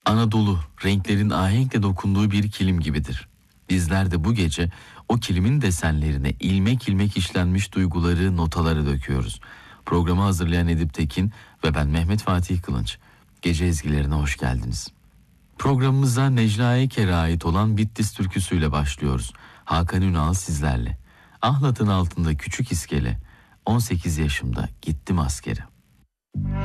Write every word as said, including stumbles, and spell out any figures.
Anadolu, renklerin ahenkle dokunduğu bir kilim gibidir. Bizler de bu gece o kilimin desenlerine ilmek ilmek işlenmiş duyguları, notaları döküyoruz. Programı hazırlayan Edip Tekin ve ben Mehmet Fatih Kılınç. Gece ezgilerine hoş geldiniz. Programımıza Necla Eker'e ait olan Bitlis türküsüyle başlıyoruz. Hakan Ünal sizlerle. Ahlat'ın altında küçük iskele, on sekiz yaşımda gittim askere.